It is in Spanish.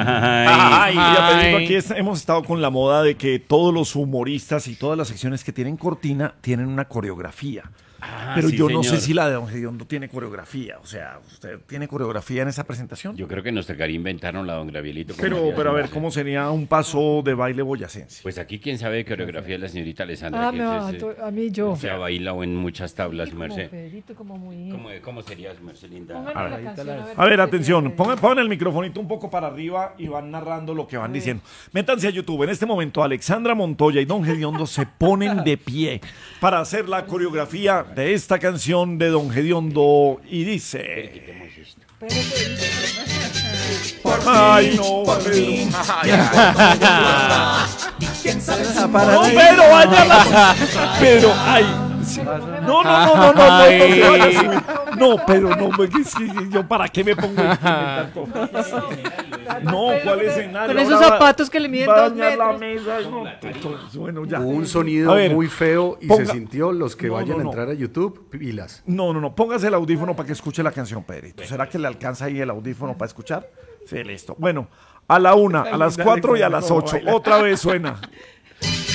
Ay, mira, Pedrito, aquí hemos estado con la moda de que todos los humoristas y todas las secciones que tienen cortina tienen una coreografía. Pero sí, yo no sé señor. si la de Don Gediondo tiene coreografía. O sea, ¿usted tiene coreografía en esa presentación? Yo creo que nos tocaría inventarnos la don Gabrielito. Pero a ver, ¿cómo sería un paso de baile boyacense? Pues aquí quién sabe de coreografía es la señorita Alessandra. Ah, a mí yo. Se ha bailado en muchas tablas, Como Merced. Pedrito, como muy... ¿Cómo sería, Merced linda? Pónganme la canción, A ver, qué atención, se pongan el microfonito un poco para arriba y van narrando lo que van diciendo. Métanse a YouTube. En este momento, Alexandra Montoya y Don Gediondo se ponen de pie para hacer la coreografía de esta canción de Don Gediondo y dice... Ay, no, Pedro. No, Pedro, vaya. Pedro, ay. Sí. No, se vaya a subir. No, Pedro, no, yo para qué me pongo a instrumentar todo? No, ¿cuál escenario? Con esos Ahora zapatos que le miden 2 daña la metros. mesa. No, entonces, bueno, ya. Hubo un sonido A ver, muy feo y ponga- se sintió los que No, vayan no, a entrar a YouTube, pilas. No, póngase el audífono para que escuche la canción, Pedrito. ¿Será que le alcanza ahí el audífono para escuchar? Sí, listo. Bueno, a la 1, a las 4 y a las 8. Otra vez suena.